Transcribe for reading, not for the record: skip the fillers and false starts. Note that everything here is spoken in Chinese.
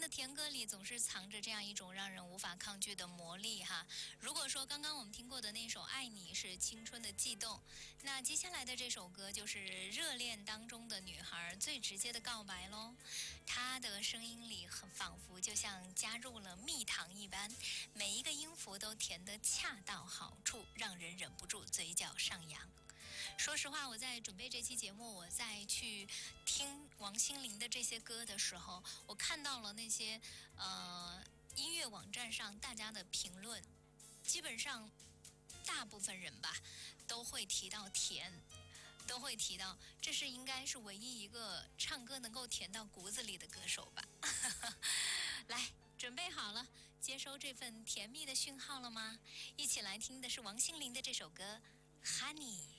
的甜歌里总是藏着这样一种让人无法抗拒的魔力哈。如果说刚刚我们听过的那首《爱你》是青春的悸动，那接下来的这首歌就是热恋当中的女孩最直接的告白喽。她的声音里很仿佛就像加入了蜜糖一般，每一个音符都甜得恰到好处，让人忍不住嘴角上扬。说实话，我在准备这期节目，我在去听王心凌的这些歌的时候，我看到了那些音乐网站上大家的评论，基本上大部分人吧都会提到甜，都会提到这是应该是唯一一个唱歌能够甜到骨子里的歌手吧。来，准备好了，接收这份甜蜜的讯号了吗？一起来听的是王心凌的这首歌《Honey》。